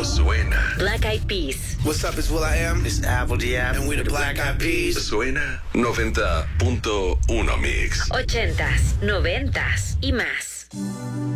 Suena. Black Eyed Peas. What's up, it's will.i.am. It's Apple D.App. And we're the Black Eyed Peas. Suena 90.1 Mix. 80s, 90s y más.